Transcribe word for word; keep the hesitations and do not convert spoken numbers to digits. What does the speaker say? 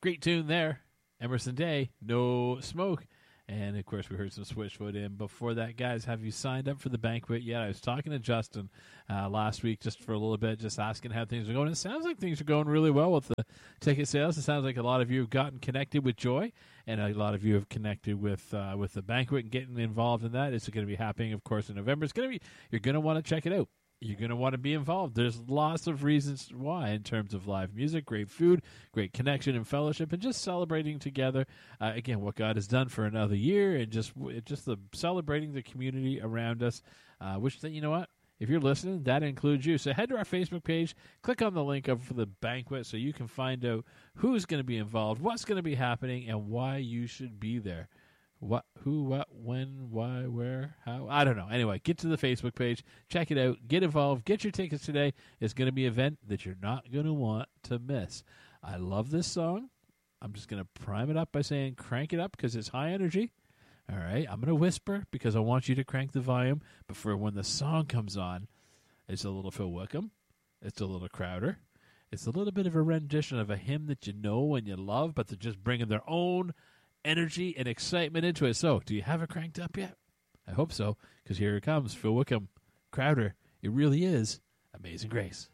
Great tune there. Emerson Day, No Smoke. And, of course, we heard some Switchfoot in. Before that, guys, have you signed up for the banquet yet? I was talking to Justin uh, last week just for a little bit, just asking how things are going. It sounds like things are going really well with the ticket sales. It sounds like a lot of you have gotten connected with Joy, and a lot of you have connected with uh, with the banquet and getting involved in that. It's going to be happening, of course, in November. It's going to be. You're going to want to check it out. You're going to want to be involved. There's lots of reasons why in terms of live music, great food, great connection and fellowship, and just celebrating together, uh, again, what God has done for another year, and just just the celebrating the community around us, uh, which, you know what? If you're listening, that includes you. So head to our Facebook page, click on the link up for the banquet so you can find out who's going to be involved, what's going to be happening, and why you should be there. What, who, what, when, why, where, how? I don't know. Anyway, get to the Facebook page, check it out, get involved, get your tickets today. It's going to be an event that you're not going to want to miss. I love this song. I'm just going to prime it up by saying crank it up because it's high energy. All right, I'm going to whisper because I want you to crank the volume. But for when the song comes on, it's a little Phil Wickham. It's a little Crowder. It's a little bit of a rendition of a hymn that you know and you love, but they're just bringing their own energy and excitement into it. So, do you have it cranked up yet? I hope so, because here it comes. Phil Wickham, Crowder. It really is Amazing Grace.